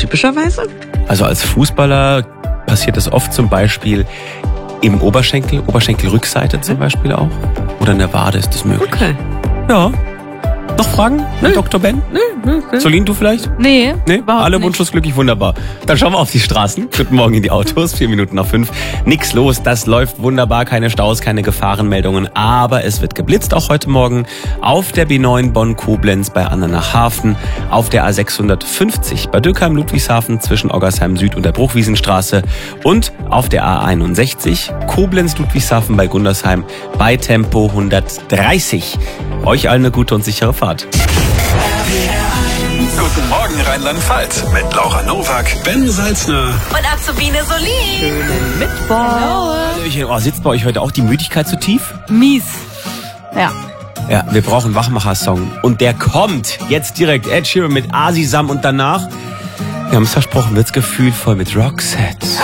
typischerweise? Also als Fußballer passiert das oft zum Beispiel im Oberschenkelrückseite zum Beispiel auch. Oder in der Wade ist das möglich. Okay. Ja. Noch Fragen? Nö. Dr. Ben? Nö. Solin, du vielleicht? Nee, Nee? überhaupt Alle nicht. wunschlos glücklich, wunderbar. Dann schauen wir auf die Straßen. Guten Morgen in die Autos, 4 Minuten nach 5. Nix los, das läuft wunderbar, keine Staus, keine Gefahrenmeldungen. Aber es wird geblitzt auch heute Morgen auf der B9 Bonn-Koblenz bei Andernach-Hafen, auf der A650 bei Dürkheim-Ludwigshafen zwischen Oggersheim Süd und der Bruchwiesenstraße und auf der A61 Koblenz-Ludwigshafen bei Gundersheim bei Tempo 130. Euch allen eine gute und sichere Fahrt. Guten Morgen Rheinland-Pfalz mit Laura Nowak, Ben Salzner Und Azubine Solin. Mittwoch. Oh, sitzt bei euch heute auch die Müdigkeit zu tief? Mies. Ja. Ja, wir brauchen einen Wachmacher-Song. Und der kommt jetzt direkt. Ed Sheeran mit Asisam und danach, wir haben es versprochen, wird's gefühlvoll mit Roxette.